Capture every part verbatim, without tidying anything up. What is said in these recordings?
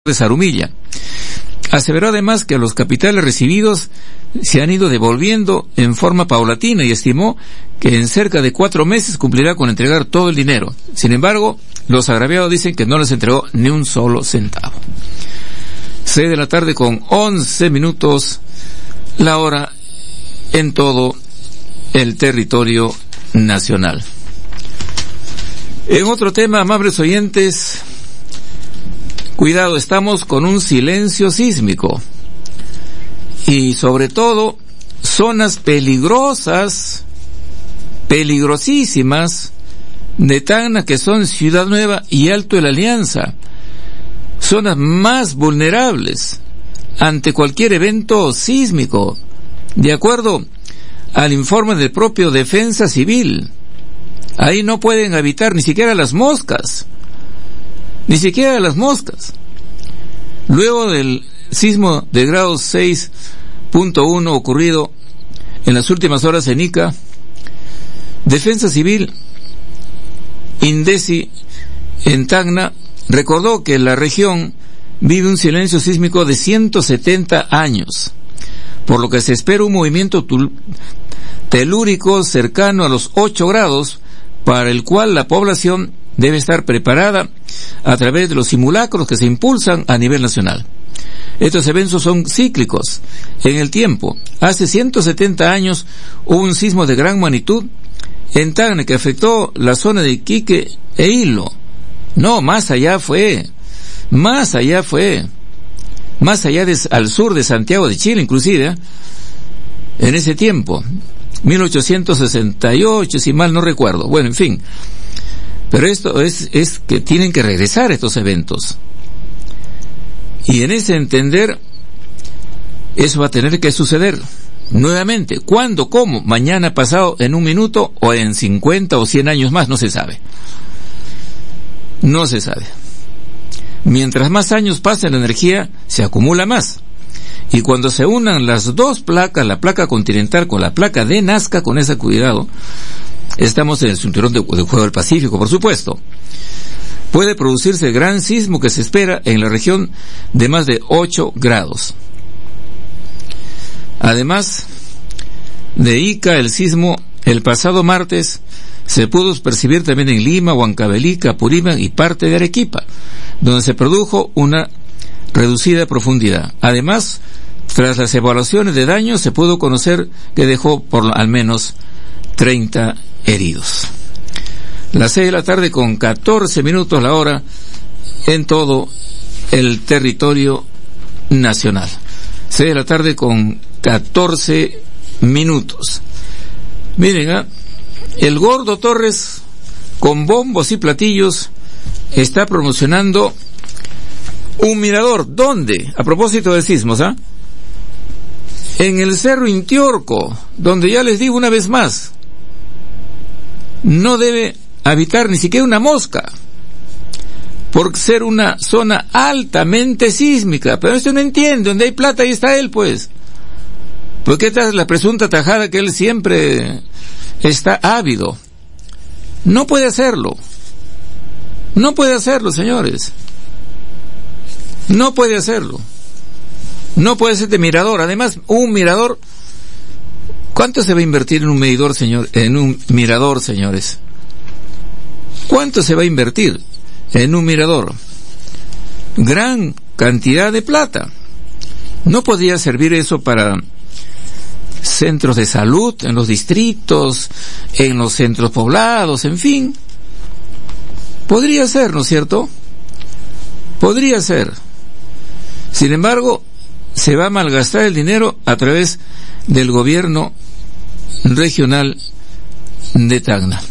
de Zarumilla. Aseveró además que los capitales recibidos se han ido devolviendo en forma paulatina y estimó que en cerca de cuatro meses cumplirá con entregar todo el dinero. Sin embargo, los agraviados dicen que no les entregó ni un solo centavo. Seis de la tarde con once minutos, la hora en todo el territorio nacional. En otro tema, amables oyentes, cuidado, estamos con un silencio sísmico y sobre todo zonas peligrosas, peligrosísimas de Tacna, que son Ciudad Nueva y Alto de la Alianza, zonas más vulnerables ante cualquier evento sísmico, de acuerdo al informe del propio Defensa Civil. Ahí no pueden habitar ni siquiera las moscas. Ni siquiera las moscas. Luego del sismo de grado seis punto uno ocurrido en las últimas horas en Ica, Defensa Civil Indesi en Tacna recordó que la región vive un silencio sísmico de ciento setenta años, por lo que se espera un movimiento telúrico cercano a los ocho grados, para el cual la población debe estar preparada a través de los simulacros que se impulsan a nivel nacional. Estos eventos son cíclicos en el tiempo. Hace ciento setenta años hubo un sismo de gran magnitud en Tacna que afectó la zona de Iquique e Hilo. No, más allá fue, más allá fue, más allá de, al sur de Santiago de Chile inclusive, ¿eh? En ese tiempo, mil ochocientos sesenta y ocho, si mal no recuerdo. Bueno, en fin. Pero esto es, es que tienen que regresar estos eventos. Y en ese entender, eso va a tener que suceder nuevamente. ¿Cuándo? ¿Cómo? Mañana, pasado, en un minuto, o en cincuenta o cien años más, no se sabe. No se sabe. Mientras más años pasa, la energía se acumula más. Y cuando se unan las dos placas, la placa continental con la placa de Nazca, con ese cuidado, estamos en el cinturón de, de Juego del Pacífico, por supuesto, puede producirse el gran sismo que se espera en la región de más de ocho grados. Además de Ica, el sismo el pasado martes se pudo percibir también en Lima, Huancavelica, Apurímac y parte de Arequipa, donde se produjo una reducida profundidad. Además, tras las evaluaciones de daño, se pudo conocer que dejó por al menos treinta heridos. Las seis de la tarde con catorce minutos la hora en todo el territorio nacional. Seis de la tarde con catorce minutos. Miren, ¿eh? El Gordo Torres, con bombos y platillos, está promocionando un mirador. ¿Dónde? A propósito de sismos, ¿ah? ¿eh? En el Cerro Intiorco, donde ya les digo una vez más, no debe habitar ni siquiera una mosca, por ser una zona altamente sísmica. Pero esto no entiende, donde hay plata ahí está él, pues. Porque esta es la presunta tajada que él siempre está ávido. No puede hacerlo. No puede hacerlo, señores. No puede hacerlo. No puede ser de mirador. Además, un mirador, ¿cuánto se va a invertir en un medidor, señor, en un mirador, señores? ¿Cuánto se va a invertir en un mirador? Gran cantidad de plata. ¿No podría servir eso para centros de salud en los distritos, en los centros poblados, en fin? Podría ser, ¿no es cierto? Podría ser. Sin embargo, se va a malgastar el dinero a través del gobierno regional de Tacna.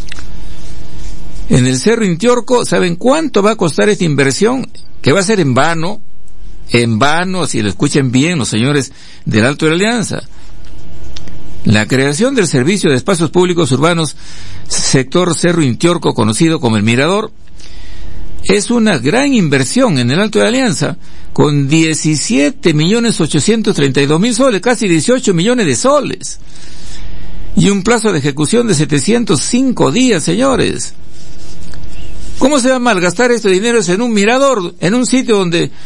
En el Cerro Intiorco, ¿saben cuánto va a costar esta inversión? Que va a ser en vano, en vano, si lo escuchen bien los señores del Alto de la Alianza. La creación del Servicio de Espacios Públicos Urbanos, sector Cerro Intiorco, conocido como el Mirador, es una gran inversión en el Alto de la Alianza, con diecisiete millones ochocientos treinta y dos mil soles, casi dieciocho millones de soles, y un plazo de ejecución de setecientos cinco días, señores. ¿Cómo se va a malgastar este dinero? Es en un mirador, en un sitio donde